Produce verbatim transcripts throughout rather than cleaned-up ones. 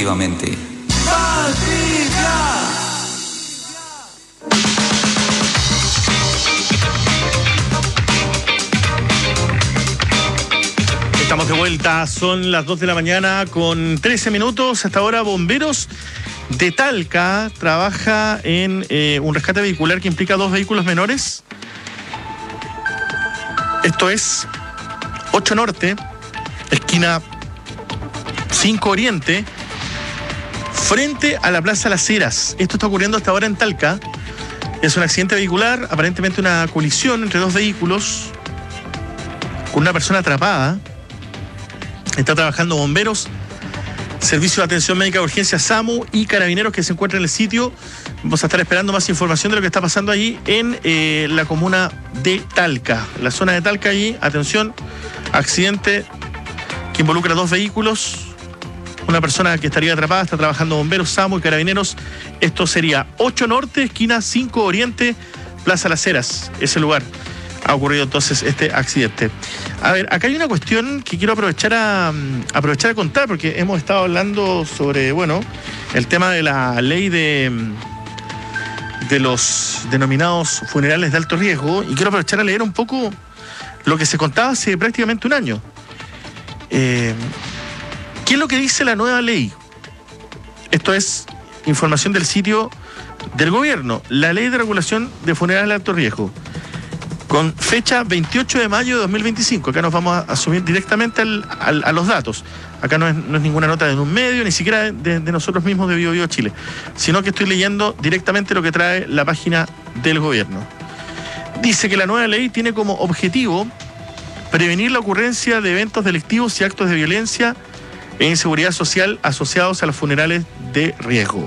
deportivamente. Estamos de vuelta, son las dos de la mañana con trece minutos. Hasta ahora, Bomberos de Talca trabaja en eh, un rescate vehicular que implica dos vehículos menores. Esto es ocho Norte, esquina cinco Oriente, frente a la Plaza Las Heras. Esto está ocurriendo hasta ahora en Talca. Es un accidente vehicular, aparentemente una colisión entre dos vehículos con una persona atrapada. Está trabajando Bomberos, Servicio de Atención Médica de Urgencia SAMU y Carabineros que se encuentran en el sitio. Vamos a estar esperando más información de lo que está pasando allí en eh, la comuna de Talca. La zona de Talca allí, atención, accidente que involucra dos vehículos. Una persona que estaría atrapada, está trabajando Bomberos, SAMU y Carabineros. Esto sería ocho Norte, esquina cinco Oriente, Plaza Las Heras, ese lugar. Ha ocurrido entonces este accidente. A ver, acá hay una cuestión que quiero aprovechar a aprovechar a contar, porque hemos estado hablando sobre, bueno, el tema de la ley de, de los denominados funerales de alto riesgo, y quiero aprovechar a leer un poco lo que se contaba hace prácticamente un año. Eh, ¿Qué es lo que dice la nueva ley? Esto es información del sitio del gobierno. La ley de regulación de funerales de alto riesgo, con fecha veintiocho de mayo de dos mil veinticinco. Acá nos vamos a subir directamente al, al, a los datos. Acá no es, no es ninguna nota de un medio, ni siquiera de, de nosotros mismos de Bio Bio Chile, sino que estoy leyendo directamente lo que trae la página del gobierno. Dice que la nueva ley tiene como objetivo prevenir la ocurrencia de eventos delictivos y actos de violencia e inseguridad social asociados a los funerales de riesgo.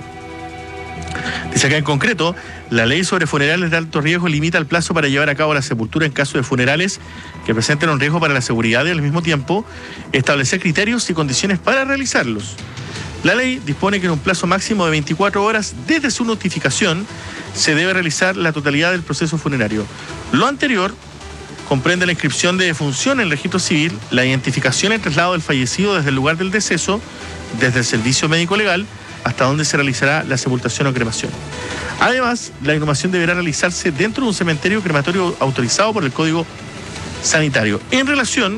Dice acá en concreto, la ley sobre funerales de alto riesgo limita el plazo para llevar a cabo la sepultura en caso de funerales que presenten un riesgo para la seguridad y al mismo tiempo establecer criterios y condiciones para realizarlos. La ley dispone que en un plazo máximo de veinticuatro horas desde su notificación se debe realizar la totalidad del proceso funerario. Lo anterior comprende la inscripción de defunción en el registro civil, la identificación y el traslado del fallecido desde el lugar del deceso, desde el servicio médico legal, hasta donde se realizará la sepultación o cremación. Además, la inhumación deberá realizarse dentro de un cementerio crematorio autorizado por el Código Sanitario. En relación